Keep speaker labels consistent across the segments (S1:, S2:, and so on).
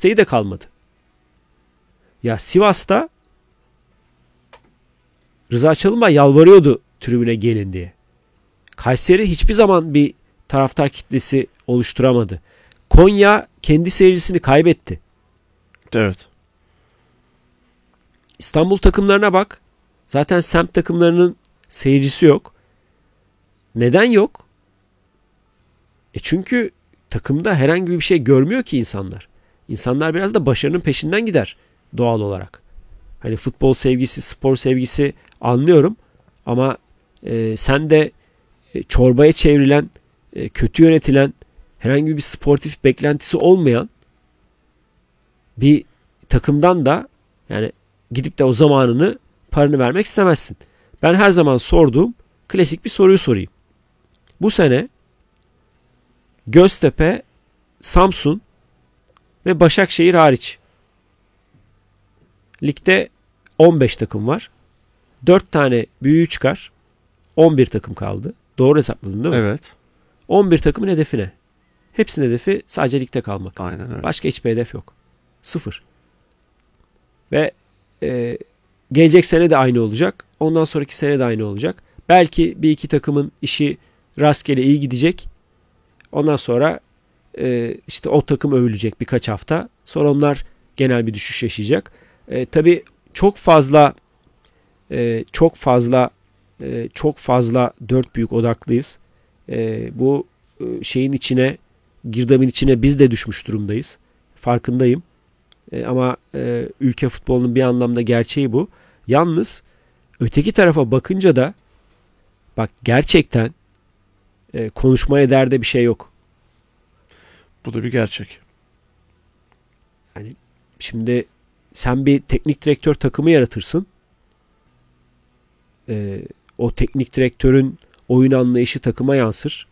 S1: isteği de kalmadı. Ya Sivas'ta Rıza Çalınbay yalvarıyordu tribüne gelin diye. Kayseri hiçbir zaman bir taraftar kitlesi oluşturamadı. Konya kendi seyircisini kaybetti.
S2: Evet.
S1: İstanbul takımlarına bak. Zaten semt takımlarının seyircisi yok. Neden yok? Çünkü takımda herhangi bir şey görmüyor ki insanlar. İnsanlar biraz da başarının peşinden gider doğal olarak. Hani futbol sevgisi, spor sevgisi anlıyorum. Ama sen de çorbaya çevrilen, kötü yönetilen, herhangi bir sportif beklentisi olmayan bir takımdan da yani gidip de o zamanını, paranı vermek istemezsin. Ben her zaman sorduğum klasik bir soruyu sorayım. Bu sene Göztepe, Samsun ve Başakşehir hariç ligde 15 takım var. 4 tane büyüğü çıkar. 11 takım kaldı. Doğru hesapladım değil mi?
S2: Evet.
S1: 11 takımın hedefi ne? Hepsinin hedefi sadece ligde kalmak.
S2: Aynen öyle.
S1: Başka hiçbir hedef yok. 0. Ve gelecek sene de aynı olacak. Ondan sonraki sene de aynı olacak. Belki bir iki takımın işi rastgele iyi gidecek. Ondan sonra işte o takım övülecek birkaç hafta. Sonra onlar genel bir düşüş yaşayacak. Tabii çok fazla dört büyük odaklıyız. Bu şeyin içine, girdabın içine biz de düşmüş durumdayız. Farkındayım. Ama ülke futbolunun bir anlamda gerçeği bu. Yalnız öteki tarafa bakınca da bak gerçekten konuşmaya derde bir şey yok.
S2: Bu da bir gerçek.
S1: Yani şimdi sen bir teknik direktör takımı yaratırsın. O teknik direktörün oyun anlayışı takıma yansır.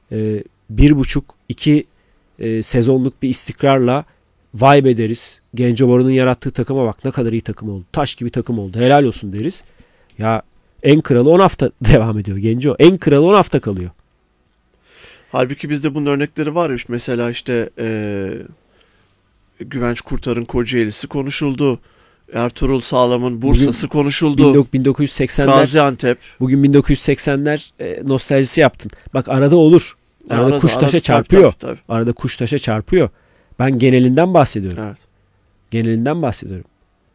S1: 1,5-2 sezonluk bir istikrarla vay be deriz. Gencobor'un yarattığı takıma bak ne kadar iyi takım oldu. Taş gibi takım oldu. Helal olsun deriz. Ya en kralı 10 hafta devam ediyor Genco. En kralı 10 hafta kalıyor.
S2: Halbuki bizde bunun örnekleri var. Mesela işte Güvenç Kurtar'ın Kocaeli'si konuşuldu. Ertuğrul Sağlam'ın Bursa'sı konuşuldu.
S1: 1980'ler
S2: Gaziantep.
S1: Bugün 1980'ler nostaljisi yaptın. Bak arada olur. Arada kuş taşa çarpıyor.
S2: Tabii.
S1: Arada kuş taşa çarpıyor. Ben genelinden bahsediyorum.
S2: Evet.
S1: Genelinden bahsediyorum.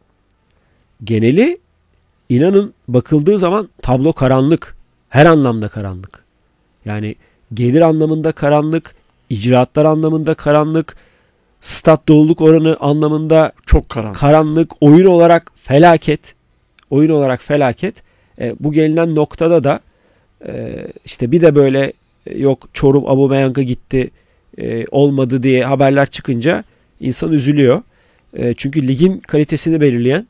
S1: Geneli inanın bakıldığı zaman tablo karanlık. Her anlamda karanlık. Yani gelir anlamında karanlık, icraatlar anlamında karanlık, stat doluluk oranı anlamında
S2: çok karanlık.
S1: Karanlık, oyun olarak felaket. Oyun olarak felaket. Bu gelinen noktada da işte bir de böyle yok Çorum Aubameyang'a gitti olmadı diye haberler çıkınca insan üzülüyor. Çünkü ligin kalitesini belirleyen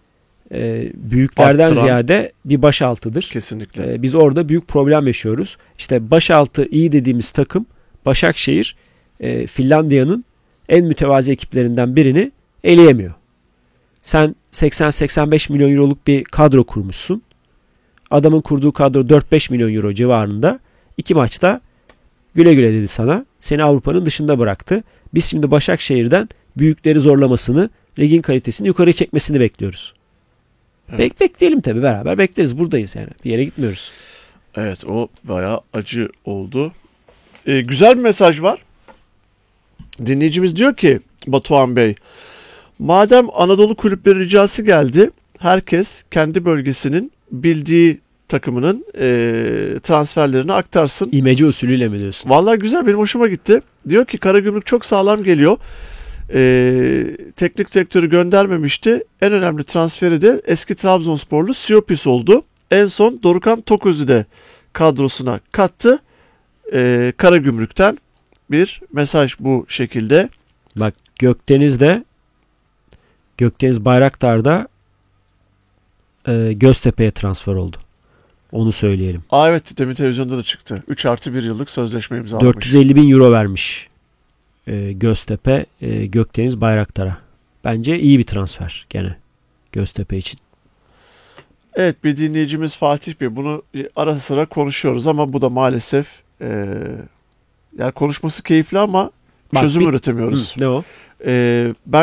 S1: büyüklerden ziyade bir başaltıdır.
S2: Kesinlikle.
S1: Biz orada büyük problem yaşıyoruz. İşte başaltı iyi dediğimiz takım Başakşehir Finlandiya'nın en mütevazi ekiplerinden birini eleyemiyor. Sen 80-85 milyon euroluk bir kadro kurmuşsun. Adamın kurduğu kadro 4-5 milyon euro civarında. 2 maçta güle güle dedi sana. Seni Avrupa'nın dışında bıraktı. Biz şimdi Başakşehir'den büyükleri zorlamasını, ligin kalitesini yukarı çekmesini bekliyoruz.
S2: Evet.
S1: Bekleyelim tabii, beraber bekleriz. Buradayız yani. Bir yere gitmiyoruz.
S2: Evet, o bayağı acı oldu. Güzel bir mesaj var. Dinleyicimiz diyor ki Batuhan Bey, madem Anadolu kulüpleri ricası geldi, herkes kendi bölgesinin bildiği takımının transferlerini aktarsın.
S1: İmece usulüyle mi diyorsun?
S2: Vallahi güzel, benim hoşuma gitti. Diyor ki Karagümrük çok sağlam geliyor. Teknik direktörü göndermemişti. En önemli transferi de eski Trabzonsporlu Siopis oldu. En son Dorukhan Toköz'ü de kadrosuna kattı. Karagümrük'ten bir mesaj bu şekilde.
S1: Bak Gökdeniz Bayraktar'da Göztepe'ye transfer oldu. Onu söyleyelim.
S2: Evet, demin televizyonda da çıktı. 3+1 yıllık sözleşme imzalamış.
S1: 450 bin euro vermiş Göztepe Gökdeniz Bayraktar'a. Bence iyi bir transfer gene Göztepe için.
S2: Evet, bir dinleyicimiz Fatih Bey, bunu ara sıra konuşuyoruz ama bu da maalesef yani konuşması keyifli ama çözüm üretemiyoruz.
S1: Ne o?
S2: Ben